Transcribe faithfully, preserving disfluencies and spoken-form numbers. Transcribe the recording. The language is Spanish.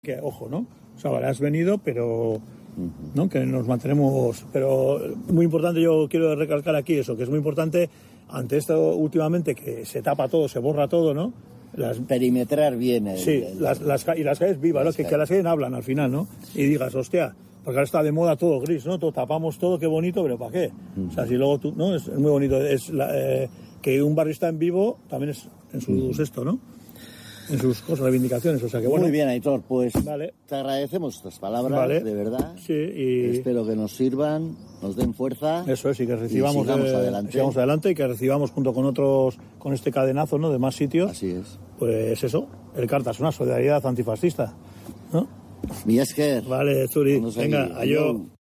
Que, ojo, ¿no? O sea, ahora has venido, pero... ¿no? Que nos mantenemos... Pero muy importante, yo quiero recalcar aquí eso, que es muy importante ante esto últimamente que se tapa todo, se borra todo, ¿no? Las, perimetrar bien el, sí, el, las, las, y las calles vivas, ¿no? Que, que las calles hablan al final, ¿no? Y digas, hostia, porque ahora está de moda todo gris, ¿no? Todo, tapamos todo, qué bonito, pero ¿para qué? Uh-huh. O sea, si luego tú, ¿no? Es, es muy bonito. Es la, eh, que un barrio está en vivo, también es en su uh-huh. esto, ¿no? En sus cosas, reivindicaciones, o sea que bueno. Muy bien, Aitor, pues vale. Te agradecemos estas palabras, vale. De verdad. Sí, y... Espero que nos sirvan, nos den fuerza. Eso es, y que recibamos, y sigamos, eh, adelante. sigamos adelante y que recibamos junto con otros, con este cadenazo, ¿no? De más sitios. Así es. Pues eso, el Cartas, una solidaridad antifascista, ¿no? Mi esker. Vale, Zuri, venga, adiós.